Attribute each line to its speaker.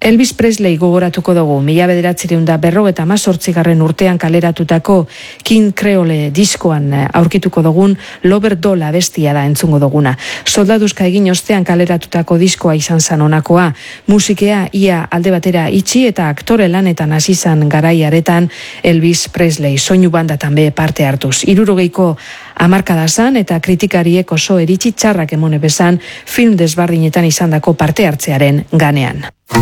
Speaker 1: Elvis Presley gogoratuko dugu, 1958 urtean kaleratutako King Creole diskoan aurkituko dugun Lover Doll abestia da entzungo duguna. Soldaduzka egin ostean kaleratutako diskoa izan zan honakoa, musikea ia alde batera itxi eta aktore lanetan hasi zan garaiaretan Elvis Presley soinu bandatan be parte hartuz. 60ko hamarkada zan eta kritikariek oso eritzi txarrak emone bezan film desbardinetan izandako parte hartzearen ganean.